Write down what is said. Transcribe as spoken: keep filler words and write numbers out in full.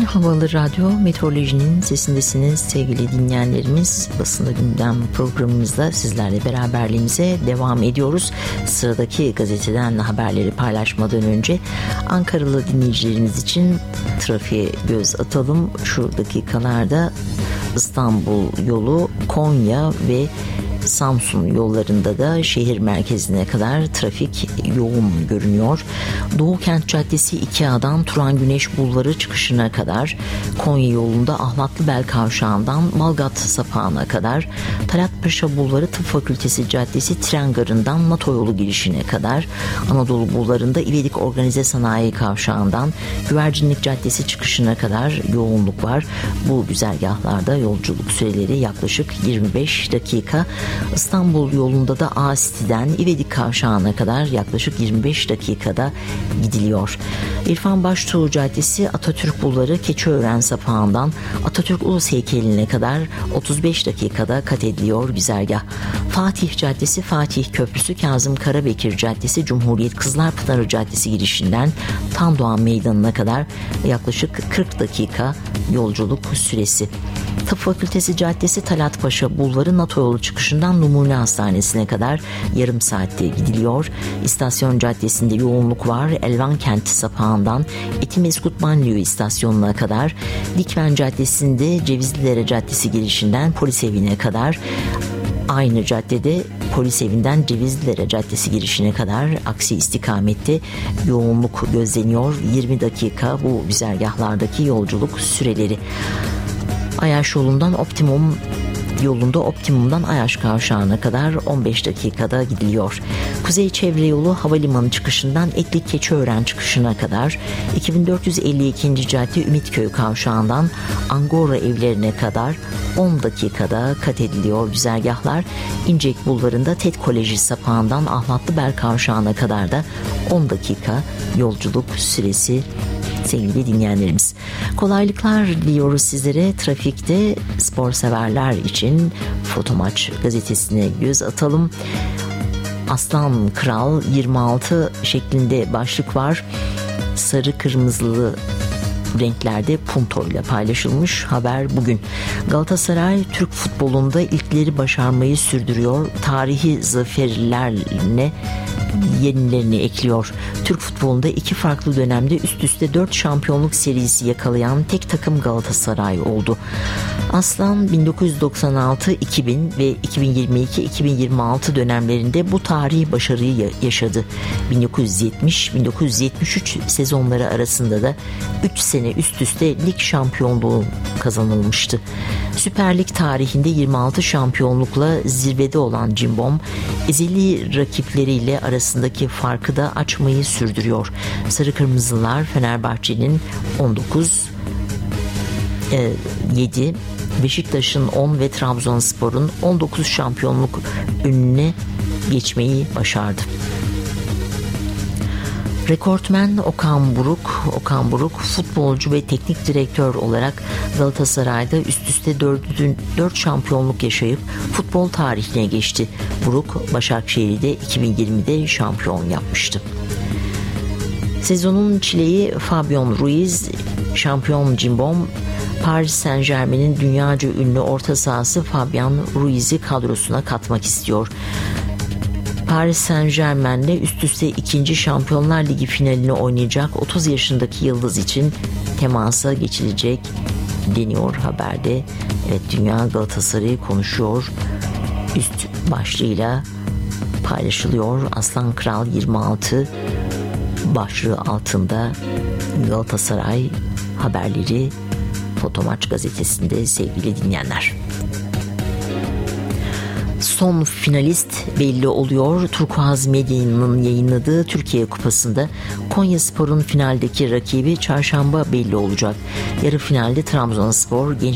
Havalı Radyo Meteorolojinin sesindesiniz sevgili dinleyenlerimiz. Basında Gündem programımızda sizlerle beraberliğimize devam ediyoruz. Sıradaki gazeteden haberleri paylaşmadan önce Ankaralı dinleyicilerimiz için trafiğe göz atalım. Şu dakikalarda İstanbul yolu, Konya ve Samsun yollarında da şehir merkezine kadar trafik yoğun görünüyor. Doğu Kent Caddesi iki A'dan Turan Güneş Bulvarı çıkışına kadar, Konya yolunda Ahlatlıbel Kavşağı'ndan Malgat Sapağı'na kadar, Talat Paşa Bulvarı Tıp Fakültesi Caddesi Tren Garı'ndan NATO yolu girişine kadar, Anadolu Bulvarı'nda İvedik Organize Sanayi Kavşağı'ndan Güvercinlik Caddesi çıkışına kadar yoğunluk var. Bu güzergahlarda yolculuk süreleri yaklaşık yirmi beş dakika. İstanbul yolunda da A-City'den İvedik Kavşağı'na kadar yaklaşık yirmi beş dakikada gidiliyor. İrfan Baştuğ Caddesi Atatürk Bulvarı Keçiören Sapağı'ndan Atatürk Ulus Heykeli'ne kadar otuz beş dakikada kat ediliyor güzergah. Fatih Caddesi Fatih Köprüsü Kazım Karabekir Caddesi Cumhuriyet Kızlarpınarı Caddesi girişinden Tandoğan Meydanı'na kadar yaklaşık kırk dakika yolculuk süresi. Tıp Fakültesi Caddesi Talat Paşa Bulvarı NATO yolu çıkışından Numune Hastanesi'ne kadar yarım saatte gidiliyor. İstasyon Caddesi'nde yoğunluk var. Elvan Kent Sapağı'ndan Etimeskut Banliyö İstasyonu'na kadar, Dikmen Caddesi'nde Cevizlidere Caddesi girişinden Polis Evi'ne kadar, aynı caddede Polis Evi'nden Cevizlidere Caddesi girişine kadar aksi istikamette yoğunluk gözleniyor. yirmi dakika bu güzergahlardaki yolculuk süreleri. Ayaş yolundan Optimum yolunda Optimum'dan Ayaş Kavşağı'na kadar on beş dakikada gidiliyor. Kuzey Çevre Yolu havalimanı çıkışından Etlik Keçiören çıkışına kadar, iki bin dört yüz elli iki. Cadde Ümitköy Kavşağı'ndan Angora Evlerine kadar on dakikada kat ediliyor güzergahlar. İncek Bulvarı'nda TED Koleji Sapağı'ndan Ahlatlıbel Kavşağı'na kadar da on dakika yolculuk süresi sevgili dinleyenlerimiz. Kolaylıklar diliyoruz sizlere. Trafikte spor severler için Fotomaç gazetesine göz atalım. Aslan Kral yirmi altı şeklinde başlık var. Sarı kırmızılı renklerde punto ile paylaşılmış haber bugün. Galatasaray Türk futbolunda ilkleri başarmayı sürdürüyor. Tarihi zaferlerine yenilerini ekliyor. Türk futbolunda iki farklı dönemde üst üste dört şampiyonluk serisi yakalayan tek takım Galatasaray oldu. Aslan bin dokuz yüz doksan altı iki bin ve iki bin yirmi iki iki bin yirmi altı dönemlerinde bu tarihi başarıyı yaşadı. bin dokuz yüz yetmiş bin dokuz yüz yetmiş üç sezonları arasında da üç sene üst üste lig şampiyonluğu kazanılmıştı. Süper Lig tarihinde yirmi altı şampiyonlukla zirvede olan Cimbom, ezeli rakipleriyle arasındaki farkı da açmayı sürdürüyor. Sarı Kırmızılar Fenerbahçe'nin on dokuz, yedi, Beşiktaş'ın on ve Trabzonspor'un on dokuz şampiyonluk önüne geçmeyi başardı. Rekortmen Okan Buruk, Okan Buruk futbolcu ve teknik direktör olarak Galatasaray'da üst üste dört şampiyonluk yaşayıp futbol tarihine geçti. Buruk, Başakşehir'de iki bin yirmide şampiyon yapmıştı. Sezonun çileği Fabian Ruiz, şampiyon Cimbom, Paris Saint-Germain'in dünyaca ünlü orta sahası Fabian Ruiz'i kadrosuna katmak istiyor. Paris Saint-Germain'le üst üste ikinci Şampiyonlar Ligi finalini oynayacak otuz yaşındaki yıldız için temasa geçilecek deniyor haberde. Evet, Dünya Galatasaray'ı konuşuyor. Üst başlığıyla paylaşılıyor. Aslan Kral yirmi altı başlığı altında Galatasaray haberleri Fotomaç gazetesinde sevgili dinleyenler. Son finalist belli oluyor. Turkuaz Medya'nın yayınladığı Türkiye Kupası'nda Konyaspor'un finaldeki rakibi çarşamba belli olacak. Yarı finalde Trabzonspor, Genç